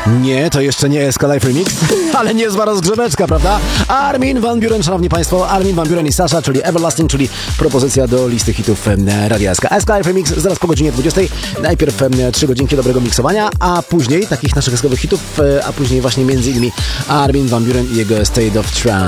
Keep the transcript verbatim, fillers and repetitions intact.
Nie, to jeszcze nie S K Live Remix, ale niezła rozgrzeweczka, prawda? Armin van Buuren, szanowni państwo, Armin van Buuren i Sasha, czyli Everlasting, czyli propozycja do listy hitów Radia S K. S K Live Remix zaraz po godzinie dwudziestej. Najpierw trzy godzinki dobrego miksowania, a później takich naszych eskowych hitów, a później właśnie między innymi Armin van Buuren i jego State of Trance.